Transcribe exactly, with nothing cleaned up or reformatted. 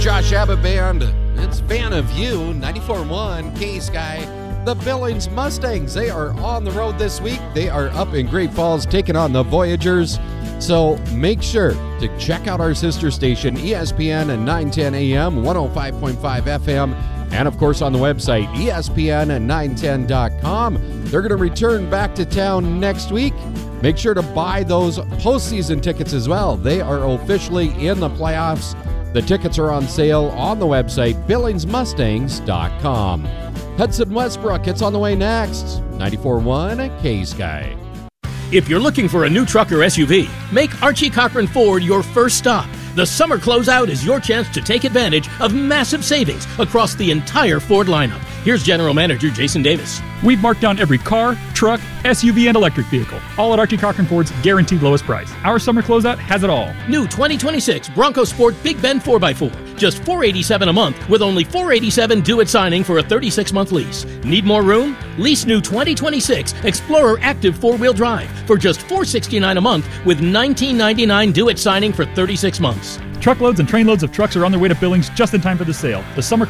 Josh Abbott Band, it's Fan of You, ninety-four point one K-Sky. The Billings Mustangs, they are on the road this week. They are up in Great Falls taking on the Voyagers. So make sure to check out our sister station, E S P N and nine ten A M, one oh five point five F M, and of course on the website, E S P N and nine ten dot com. They're going to return back to town next week. Make sure to buy those postseason tickets as well. They are officially in the playoffs. The tickets are on sale on the website, billings mustangs dot com. Hudson Westbrook, it's on the way next. ninety-four point one K-Sky. If you're looking for a new truck or S U V, make Archie Cochran Ford your first stop. The summer closeout is your chance to take advantage of massive savings across the entire Ford lineup. Here's General Manager Jason Davis. We've marked down every car, truck, S U V, and electric vehicle, all at Archie Cochran Ford's guaranteed lowest price. Our summer closeout has it all. New twenty twenty-six Bronco Sport Big Bend four by four. Just four hundred eighty-seven dollars a month with only four hundred eighty-seven dollars due at signing for a thirty-six month lease. Need more room? Lease new twenty twenty-six Explorer Active four-wheel drive for just four hundred sixty-nine dollars a month with nineteen ninety-nine dollars due at signing for thirty-six months. Truckloads and trainloads of trucks are on their way to Billings just in time for the sale. The summer